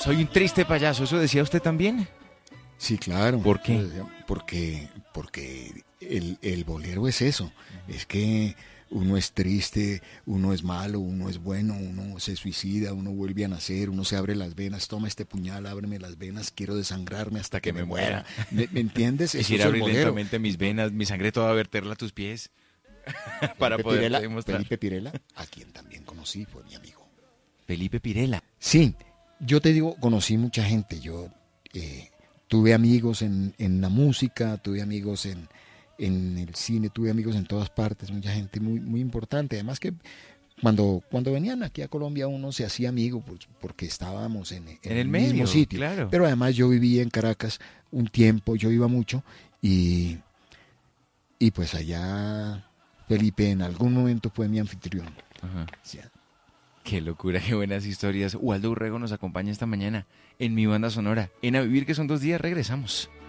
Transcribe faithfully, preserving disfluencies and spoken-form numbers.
Soy un triste payaso, ¿eso decía usted también? Sí, claro. ¿Por qué? Porque, porque el, el bolero es eso, es que uno es triste, uno es malo, uno es bueno, uno se suicida, uno vuelve a nacer, uno se abre las venas, toma este puñal, ábreme las venas, quiero desangrarme hasta que, que me muera. ¿Me, me entiendes? Eso Quisiera es abrir el bolero. lentamente mis venas, mi sangre toda verterla a tus pies. Para poder Pirela, demostrar. Felipe Pirela, a quien también conocí, fue mi amigo. Felipe Pirela. Sí, yo te digo, conocí mucha gente, yo eh, tuve amigos en, en la música, tuve amigos en, en el cine, tuve amigos en todas partes, mucha gente muy, muy importante, además que cuando, cuando venían aquí a Colombia uno se hacía amigo pues, porque estábamos en, en, en el, el mismo medio, sitio, claro. Pero además yo vivía en Caracas un tiempo, yo iba mucho y, y pues allá Felipe en algún momento fue mi anfitrión. Ajá. Sí. Qué locura, qué buenas historias. Waldo Urrego nos acompaña esta mañana en Mi Banda Sonora. En A Vivir, que son dos días, regresamos.